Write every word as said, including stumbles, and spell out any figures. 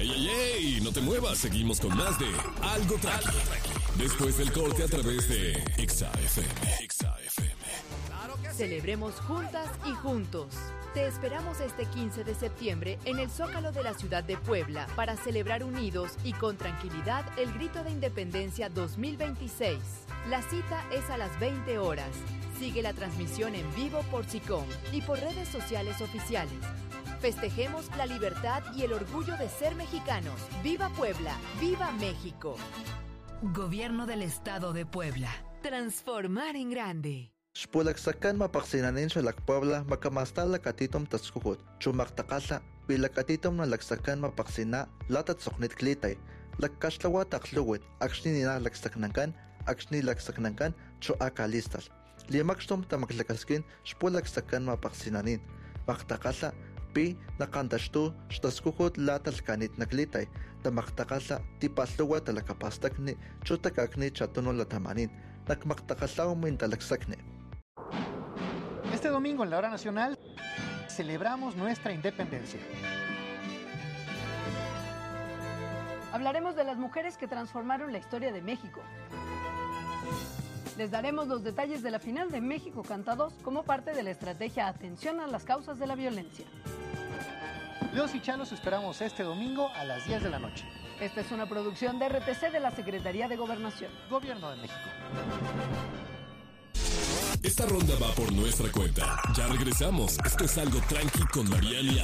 ¡Ey, ey, ey! No te muevas, seguimos con más de Algo Tranqui. Después del corte a través de Exa F M. Exa F M. Celebremos juntas y juntos. Te esperamos este quince de septiembre en el Zócalo de la ciudad de Puebla para celebrar unidos y con tranquilidad el Grito de Independencia dos mil veintiséis. La cita es a las veinte horas. Sigue la transmisión en vivo por SICOM y por redes sociales oficiales. Festejemos la libertad y el orgullo de ser mexicanos. ¡Viva Puebla! ¡Viva México! Gobierno del Estado de Puebla. Transformar en grande. Xpulaksakan mapaksinanin sa Puebla makamastala katitom tatskuhut. Chumaktakasa pilakatitom na laksakan mapaksina latat soknit klitay. Lakkashlawa takluwit akshni nina laksaknankan akshni laksaknankan cho akalistas. Limakstom tamaklakaskin xpulaksakan mapaksinanin. Maktakasa pi nakantashtu xtaskuhut latal kanit naklitay. Tamaktakasa tipasluwa talakapastakni chutakakni chatuno latamanin. Nakmaktakalaw min talaksakni. Este domingo en la hora nacional celebramos nuestra independencia. Hablaremos de las mujeres que transformaron la historia de México. Les daremos los detalles de la final de México Canta dos como parte de la estrategia Atención a las causas de la violencia. Leos y Chalos esperamos este domingo a las diez de la noche. Esta es una producción de R T C de la Secretaría de Gobernación. Gobierno de México. Esta ronda va por nuestra cuenta. Ya regresamos. Esto es Algo Tranqui con Mariana y